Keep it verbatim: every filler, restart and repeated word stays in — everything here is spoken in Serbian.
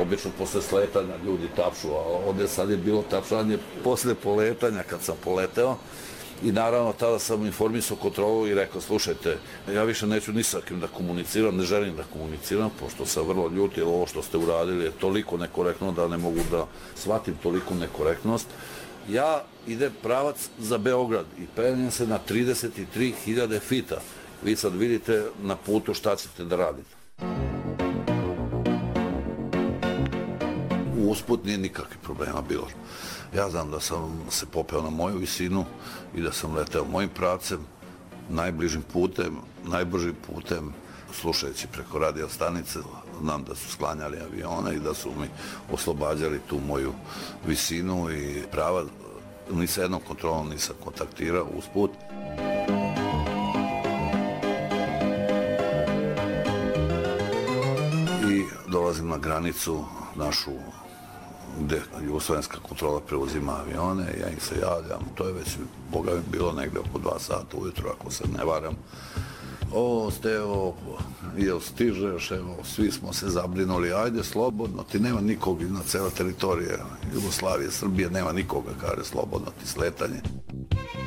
obično posle sletanja ljudi tapšu, a ovdje sad je bilo tapšanje posle poletanja kad sam poleteo. I naravno tada sam informisao kontrolu i rekao, slušajte, ja više neću ni sa kim da komuniciram, ne želim da komuniciram, pošto sam vrlo ljut, jer ovo što ste uradili je toliko nekorektno da ne mogu da shvatim toliku nekorektnost. Ja idem pravac za Beograd i penjem se na trideset tri hiljade fita. Vi sad vidite na putu šta ćete da radite. Usput nije nikakvih problema bilo. Ja znam da sam se popeo na moju visinu i da sam leteo mojim pravcem, najbližim putem, najbržim putem, slušajući preko radio stanice. Znam da su sklanjali avione i da su mi oslobađali tu moju visinu i prava. Ni sa jednom kontrolom nisam kontaktirao usput. I dolazim na granicu našu gde jugoslovenska kontrola preuzima avione, ja im se javljam, to je već, boga mi, bilo negde oko dva sata ujutro, ako se ne varam. O, Stevo, jel stižeš, evo, svi smo se zabrinuli, ajde, slobodno, ti nema nikog na cela teritorija Jugoslavije, Srbije, nema nikoga, kaže, slobodno ti sletanje.